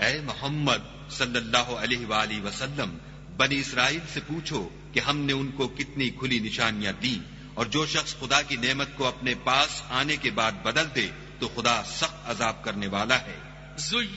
ऐ मोहम्मद सल्लल्लाहु अलैहि वसल्लम, बनी इसराइल से पूछो कि हमने उनको कितनी खुली निशानियां दी, और जो शख्स खुदा की नेमत को अपने पास आने के बाद बदल दे तो खुदा सख्त अजाब करने वाला है।